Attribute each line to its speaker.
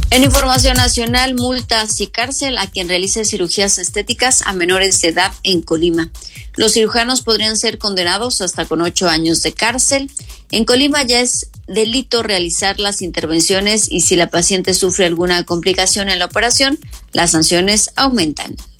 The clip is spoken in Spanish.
Speaker 1: En información nacional, multas y cárcel a quien realice cirugías estéticas a menores de edad en Colima. Los cirujanos podrían ser condenados hasta con 8 años de cárcel. En Colima ya es delito realizar las intervenciones y si la paciente sufre alguna complicación en la operación, las sanciones aumentan.